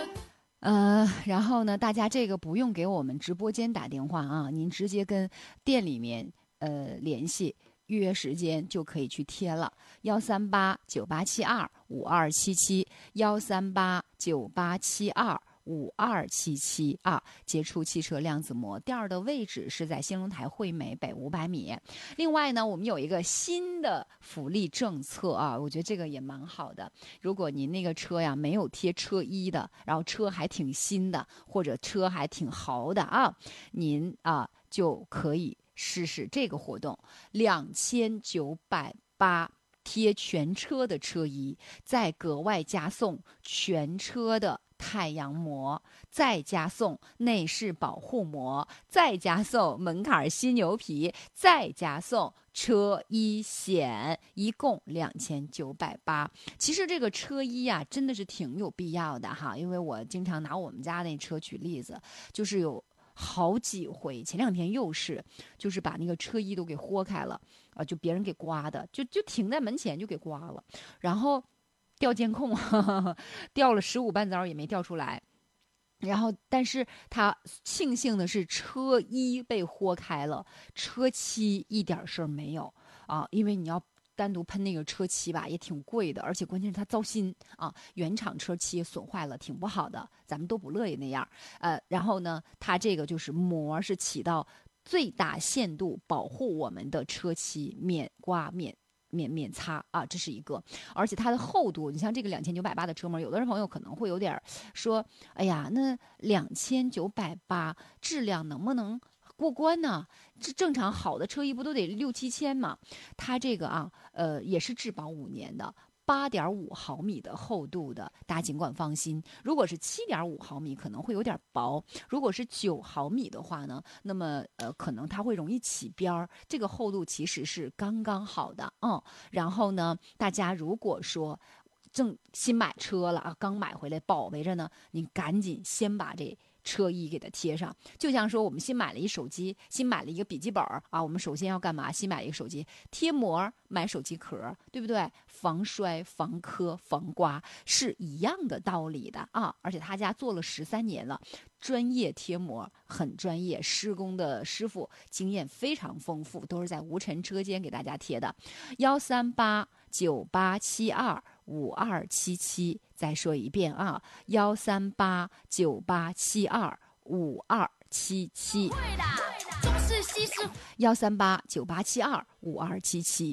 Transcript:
然后呢，大家这个不用给我们直播间打电话啊，您直接跟店里面联系。预约时间就可以去贴了，13898725277，13898725277啊。接触汽车量子膜店的位置是在兴隆台惠美北500米。另外呢，我们有一个新的福利政策啊，我觉得这个也蛮好的。如果您那个车呀没有贴车衣的，然后车还挺新的，或者车还挺豪的啊，您啊就可以试试这个活动，2980贴全车的车衣，再格外加送全车的太阳膜，再加送内饰保护膜，再加送门槛犀牛皮，再加送车衣险，一共2980。其实这个车衣啊，真的是挺有必要的哈，因为我经常拿我们家那车举例子，就是有好几回，前2天又是，就是把那个车衣都给豁开了啊，就别人给刮的，就停在门前就给刮了，然后调监控，调了15半遭也没调出来。然后，但是他庆幸的是，车衣被豁开了，车漆一点事儿没有啊，因为你要单独喷那个车漆吧，也挺贵的，而且关键是它糟心啊，原厂车漆损坏了，挺不好的，咱们都不乐意那样。然后呢，它这个就是膜是起到最大限度保护我们的车漆免刮免擦啊，这是一个，而且它的厚度，你像这个2980的车膜，有的人朋友可能会有点说，哎呀，那2980质量能不能过关呢？这正常好的车衣不都得6、7千嘛？它这个啊，也是质保5年的。8.5毫米的厚度的，大家尽管放心。如果是7.5毫米，可能会有点薄；如果是9毫米的话呢，那么可能它会容易起边儿。这个厚度其实是刚刚好的，然后呢，大家如果说正新买车了啊，刚买回来保备着呢，你赶紧先把这车衣给它贴上。就像说我们新买了一手机，新买了一个笔记本啊，我们首先要干嘛？新买一个手机，贴膜买手机壳，对不对？防摔、防磕、防刮是一样的道理的啊！而且他家做了13年了，专业贴膜很专业，施工的师傅经验非常丰富，都是在无尘车间给大家贴的。13898725277，再说一遍啊，13898725277，13898725277。